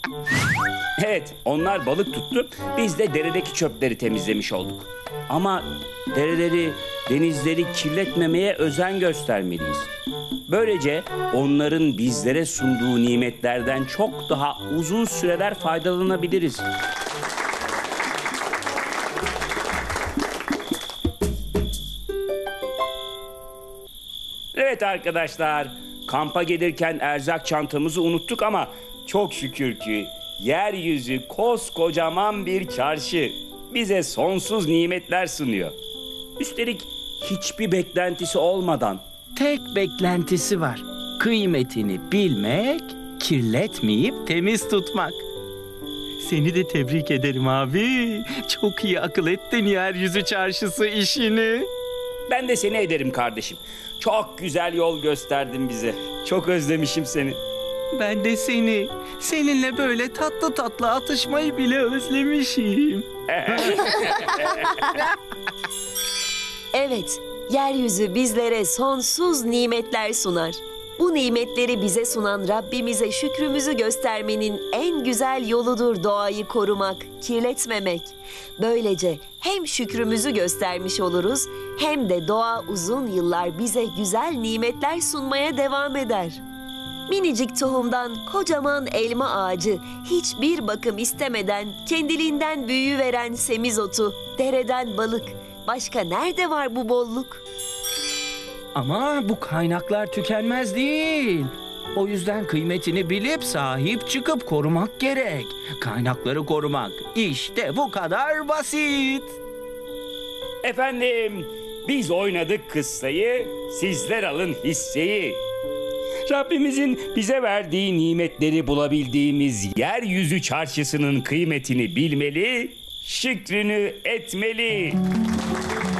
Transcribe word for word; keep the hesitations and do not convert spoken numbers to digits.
Evet, onlar balık tuttu. Biz de deredeki çöpleri temizlemiş olduk. Ama dereleri, denizleri kirletmemeye özen göstermeliyiz. Böylece onların bizlere sunduğu nimetlerden çok daha uzun süreler faydalanabiliriz. Evet arkadaşlar, kampa gelirken erzak çantamızı unuttuk ama çok şükür ki yeryüzü koskocaman bir çarşı bize sonsuz nimetler sunuyor. Üstelik hiçbir beklentisi olmadan. Tek beklentisi var. Kıymetini bilmek, kirletmeyip temiz tutmak. Seni de tebrik ederim abi. Çok iyi akıl ettin yeryüzü çarşısı işini. Ben de seni ederim kardeşim. Çok güzel yol gösterdin bize. Çok özlemişim seni. Ben de seni. Seninle böyle tatlı tatlı atışmayı bile özlemişim. Evet, yeryüzü bizlere sonsuz nimetler sunar. Bu nimetleri bize sunan Rabbimize şükrümüzü göstermenin en güzel yoludur doğayı korumak, kirletmemek. Böylece hem şükrümüzü göstermiş oluruz, hem de doğa uzun yıllar bize güzel nimetler sunmaya devam eder. Minicik tohumdan kocaman elma ağacı, hiçbir bakım istemeden kendiliğinden büyüveren semizotu, dereden balık. Başka nerede var bu bolluk? Ama bu kaynaklar tükenmez değil. O yüzden kıymetini bilip sahip çıkıp korumak gerek. Kaynakları korumak işte bu kadar basit. Efendim, biz oynadık kıssayı, sizler alın hisseyi. Rabbimizin bize verdiği nimetleri bulabildiğimiz yeryüzü çarşısının kıymetini bilmeli, şükrünü etmeli.